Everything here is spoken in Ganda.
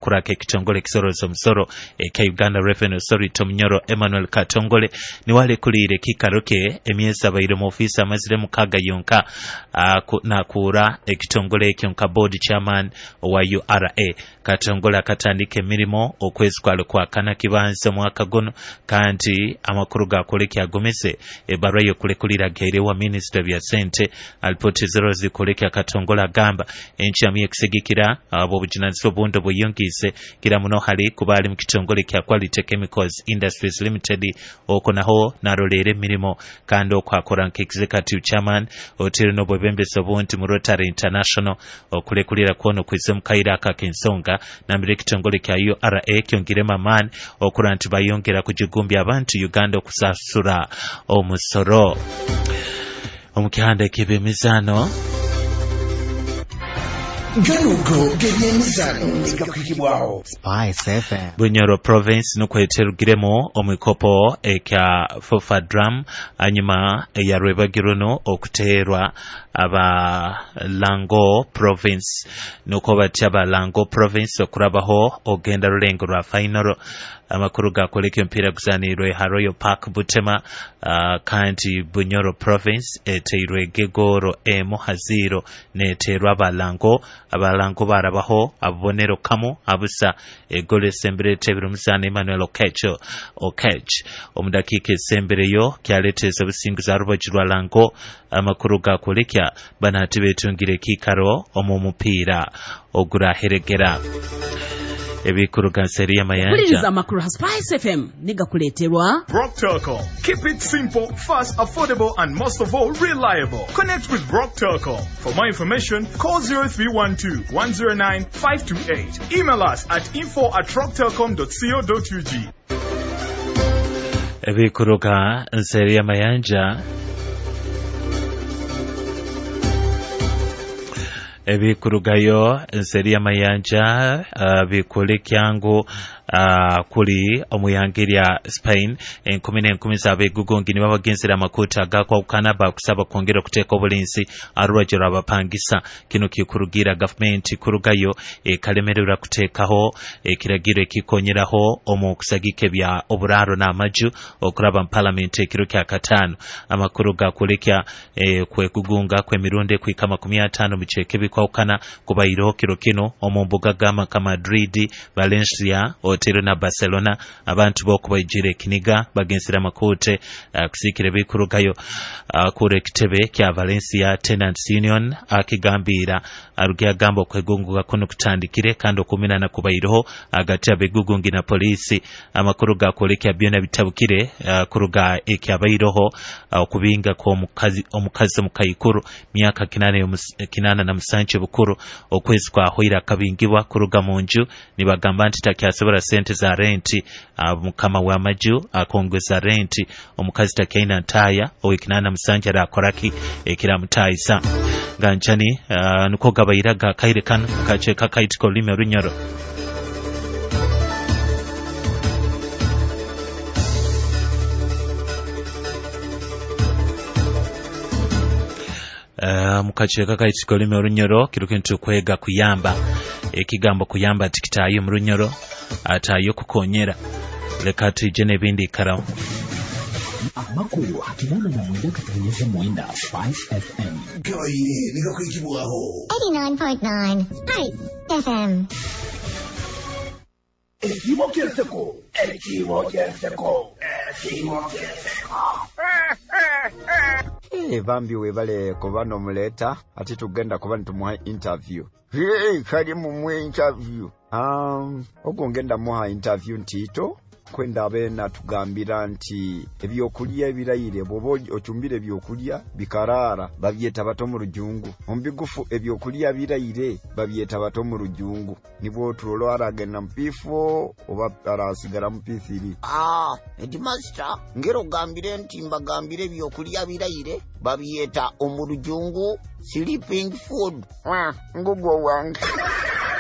okulaka ekitongole kisoroza omusoro eka Uganda Revenue Authority Munyoro Emmanuel Katongole niwale kulire kikaroke emyezi abaire mu office amazire mukaga yonka nakura ekitongole ekyo board chairman wa URA Katongole akatandika emirimo okwezi kwa kana kibanza mwaka gono kandi amakuru gakoleki agomese ebarwa yo kulekulira gere wa minister bya sente alipoti zero zikoleki Katongole agamba enchami ekisegikira abo bujinanso bondo buyongise kira muno hali kubali mu kitongole kya Quality Chemicals Industries Limited okonaho narolere mirimo kandi okwakora executive chairman otero no bwebembeso bonti mu Rotary International okulekulira kono kwize mukaira akakensonga na mbere kitongole kya URA kyongirema man okuranti bayongera kujigumbya abantu Uganda okusasura omusoro omukihanda kibemizano Ganugo gebyemizano nigakukibwaho Spice FM Bunyoro province nokweterugiremo omikopo ekya fofa drum anyuma ya Rwebagirono okuterwa aba Lango province nokobati aba Lango province okurabaho ogenda rulengo rwa final amakuru gakoleka empira kuzanirwe Royal Park Butema kandi Bunyoro province eteirwe Gegoro Haziro neterwa abalango barabaho abonero kamo abusa egole sembere tebiro musana Emmanuel Okech omudakike sembere yo kyaletezo businguza rubajirwa lango amakuru gakoleka banati betungire kikaro omumupira ogura heregera ebikuru kanseri y'amayanja Kuliza makuru Spice FM nigakuleterwa Brock Telecom. Keep it simple, fast, affordable and most of all reliable. Connect with Brock Telecom. For more information, call 0312-109-528. Email us at info@rocktelecom.co.ug. ebikuru kanseri y'amayanja ebikurugayo enseri y'amayanja bikolekyangu kuli omuyangirya Spain 10 zabegugongi ni babagenzera amakuta agakwawukana bakusaba kwongera okuteeka obulinzi arwajiro abapangisa kino kikurugira government kurugayo kalemerera kuteekaho ekiragiro ekikonyeraho omukusagike bya oburaro n'amaju okuraba mu parliament ekiro kya katano amakuru gakolekya kwekugunga kwemirundi kwika 50 mu kyeke bikwawukana kubayiro kiro kino omumbuga gama Madrid Valencia Otero na Barcelona abantu bokubayijire kiniga bagensira makote kusikire bikurugayo kure kitebe kya Valencia Tenants Union akigambira arugia gambo kwegunguga kono kutandikire kandi okuminana kubayiroho agati abegugungi na polisi amakuru gakolekya byona bitabukire kuruga ekyabayiroho okubinga ko omukazi mukayikuru myaka kinana na musanche bukuru okwezi kwa hoira kabingibwa kuruga munju nibagamba nti takyasobora sente za renti mukama wa maju akongeza renti omukazi takyaina ntaya owekinana musanja rakoraki ekira mutayisa ganchani nuko gabayiraga kaire kan kacheka kaitiko lime runyoro mukacheka kaitiko lime runyoro kirukintu kwega kuyamba ekigambo kuyamba tikitayo mu runyoro atayo kukonyera leka tujene bindi karao amakuru hakimana na mwenda katanyeze mwenda Spice FM Goye nigakukibwaho 89.9 Spice FM Bambi webale kuba nomuleta ati tugenda kuba ntumuha interview. Kali mumwe interview. Okungenda muha interview ntito kwenda abena tugambira nti ebyokulya ebirayire bobo ochumbire ebyokulya bikarara babyeta bato mu rujungu ombigufu ebyokulya birayire babyeta bato mu rujungu nibo tulolo aragena mpifo oba arasigara mpithiri edi master ngero gambire nti mbagambire ebyokulya birayire babyeta omurujungu sleeping food ngugo wange